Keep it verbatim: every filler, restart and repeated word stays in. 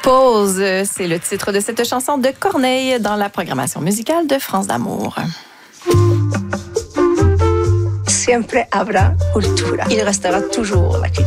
Pause, c'est le titre de cette chanson de Corneille dans la programmation musicale de France d'Amour. Siempre habrá cultura. Il restera toujours la culture.